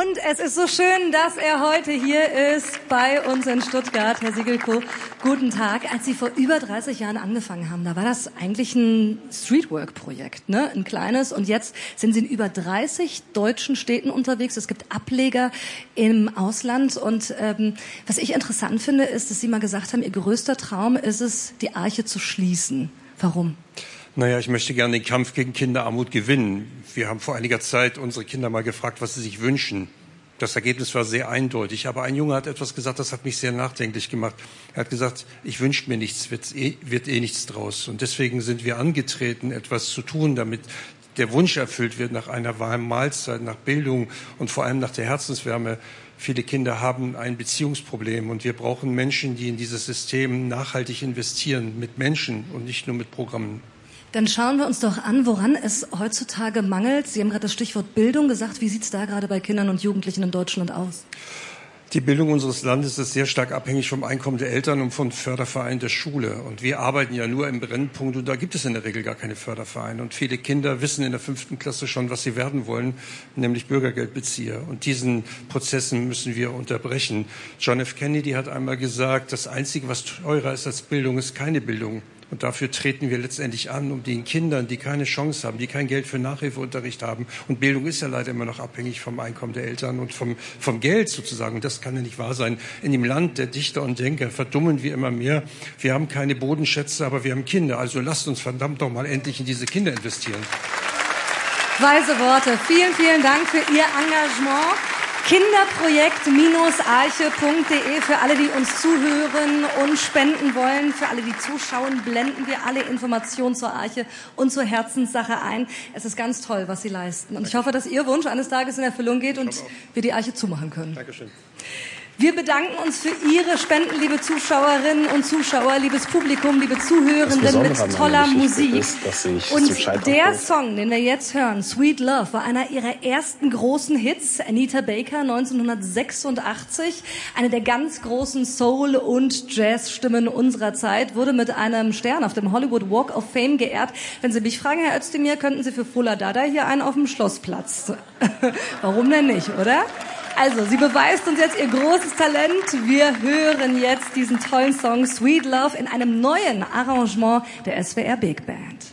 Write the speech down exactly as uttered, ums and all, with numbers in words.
Und es ist so schön, dass er heute hier ist bei uns in Stuttgart. Herr Siegelko, guten Tag. Als Sie vor über dreißig Jahren angefangen haben, da war das eigentlich ein Streetwork-Projekt, ne? Ein kleines. Und jetzt sind Sie in über dreißig deutschen Städten unterwegs. Es gibt Ableger im Ausland. Und ähm, was ich interessant finde, ist, dass Sie mal gesagt haben, Ihr größter Traum ist es, die Arche zu schließen. Warum? Naja, ich möchte gerne den Kampf gegen Kinderarmut gewinnen. Wir haben vor einiger Zeit unsere Kinder mal gefragt, was sie sich wünschen. Das Ergebnis war sehr eindeutig. Aber ein Junge hat etwas gesagt, das hat mich sehr nachdenklich gemacht. Er hat gesagt, ich wünsche mir nichts, wird eh, wird eh nichts draus. Und deswegen sind wir angetreten, etwas zu tun, damit der Wunsch erfüllt wird nach einer warmen Mahlzeit, nach Bildung und vor allem nach der Herzenswärme. Viele Kinder haben ein Beziehungsproblem und wir brauchen Menschen, die in dieses System nachhaltig investieren, mit Menschen und nicht nur mit Programmen. Dann schauen wir uns doch an, woran es heutzutage mangelt. Sie haben gerade das Stichwort Bildung gesagt. Wie sieht es da gerade bei Kindern und Jugendlichen in Deutschland aus? Die Bildung unseres Landes ist sehr stark abhängig vom Einkommen der Eltern und vom Förderverein der Schule. Und wir arbeiten ja nur im Brennpunkt und da gibt es in der Regel gar keine Fördervereine. Und viele Kinder wissen in der fünften Klasse schon, was sie werden wollen, nämlich Bürgergeldbezieher. Und diesen Prozessen müssen wir unterbrechen. John F. Kennedy hat einmal gesagt, das Einzige, was teurer ist als Bildung, ist keine Bildung. Und dafür treten wir letztendlich an, um den Kindern, die keine Chance haben, die kein Geld für Nachhilfeunterricht haben. Und Bildung ist ja leider immer noch abhängig vom Einkommen der Eltern und vom, vom Geld sozusagen. Und das kann ja nicht wahr sein. In dem Land der Dichter und Denker verdummen wir immer mehr. Wir haben keine Bodenschätze, aber wir haben Kinder. Also lasst uns verdammt doch mal endlich in diese Kinder investieren. Weise Worte. Vielen, vielen Dank für Ihr Engagement. Kinderprojekt arche punkt de für alle, die uns zuhören und spenden wollen. Für alle, die zuschauen, blenden wir alle Informationen zur Arche und zur Herzenssache ein. Es ist ganz toll, was Sie leisten. Und ich hoffe, dass Ihr Wunsch eines Tages in Erfüllung geht und wir die Arche zumachen können. Dankeschön. Wir bedanken uns für Ihre Spenden, liebe Zuschauerinnen und Zuschauer, liebes Publikum, liebe Zuhörenden mit toller Musik. Ist, und der Song, den wir jetzt hören, Sweet Love, war einer ihrer ersten großen Hits. Anita Baker, neunzehnhundertsechsundachtzig, eine der ganz großen Soul- und Jazzstimmen unserer Zeit, wurde mit einem Stern auf dem Hollywood Walk of Fame geehrt. Wenn Sie mich fragen, Herr Özdemir, könnten Sie für Fola Dada hier einen auf dem Schlossplatz. Warum denn nicht, oder? Also, sie beweist uns jetzt ihr großes Talent. Wir hören jetzt diesen tollen Song Sweet Love in einem neuen Arrangement der S W R Big Band.